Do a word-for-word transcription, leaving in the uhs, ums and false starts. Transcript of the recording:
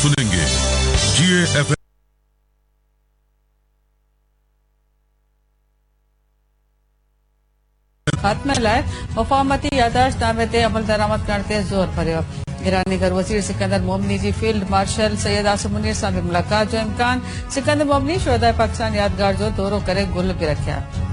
सुनेंगे जीए एफ खात्मे लाइ मुफ़ाहमती यादाश्तनामे ते अमल दरामद करण ते ज़ोर भरियो। ईरानी घर वज़ीर सिकंदर मोमिनी जी फील्ड मार्शल सैयद आसिम मुनीर सां बि मुलाक़ात जो इम्कान। सिकंदर मोमिनी शोहदाए पाकिस्तान यादगार जो दौरो करे गुल बि रखिया।